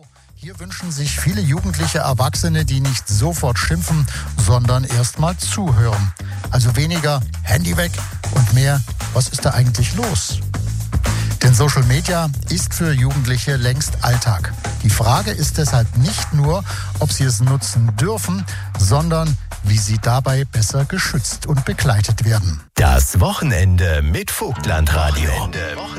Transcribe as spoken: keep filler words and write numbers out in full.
Hier wünschen sich viele jugendliche Erwachsene, die nicht sofort schimpfen, sondern erst mal zuhören. Also weniger Handy weg und mehr, was ist da eigentlich los? Denn Social Media ist für Jugendliche längst Alltag. Die Frage ist deshalb nicht nur, ob sie es nutzen dürfen, sondern wie sie dabei besser geschützt und begleitet werden. Das Wochenende mit Vogtland Radio.